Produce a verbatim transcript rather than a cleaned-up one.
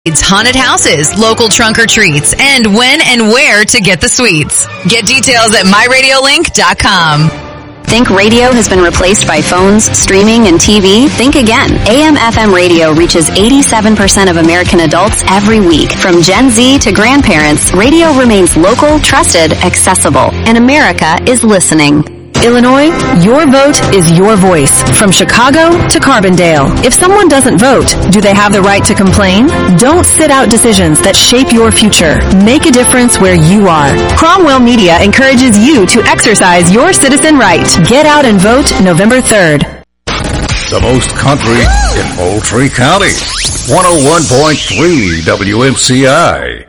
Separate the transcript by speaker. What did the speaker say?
Speaker 1: It's haunted houses, local trunk or treats, and when and where to get the sweets. Get details at my radio link dot com.
Speaker 2: Think radio has been replaced by phones, streaming, and T V? Think again. A M F M radio reaches eighty-seven percent of American adults every week. From Gen Z to grandparents, radio remains local, trusted, accessible, and America is listening.
Speaker 3: Illinois, your vote is your voice. From Chicago to Carbondale. If someone doesn't vote, do they have the right to complain? Don't sit out decisions that shape your future. Make a difference where you are. Cromwell Media encourages you to exercise your citizen right. Get out and vote November third.
Speaker 4: The most country in Moultrie County. one oh one point three W M C I.